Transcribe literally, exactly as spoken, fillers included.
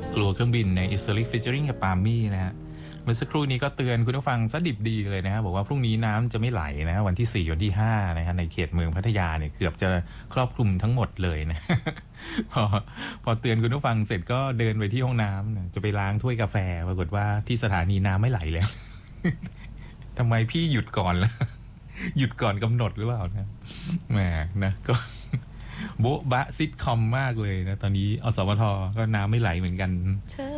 กลัวเครื่องบินในอิสริกฟิชเจอริงกับปาล์มี่นะฮะเมื่อสักครู่นี้ก็เตือนคุณผู้ฟังซะดิบดีเลยนะฮะบอกว่าพรุ่งนี้น้ำจะไม่ไหลนะฮะวันที่สี่วันที่ห้านะฮะในเขตเมืองพัทยาเนี่ยเกือบจะครอบคลุมทั้งหมดเลยนะ พอพอเตือนคุณผู้ฟังเสร็จก็เดินไปที่ห้องน้ำนะจะไปล้างถ้วยกาแฟปรากฏว่าที่สถานีน้ำไม่ไหลแล้ว ทำไมพี่หยุดก่อนล่ะ หยุดก่อนกำหนดหรือเปล่านะแหมนะก็ โบ๊ะบะซิทคอมมากเลยนะตอนนี้อสมทก็น้ำไม่ไหลเหมือนกัน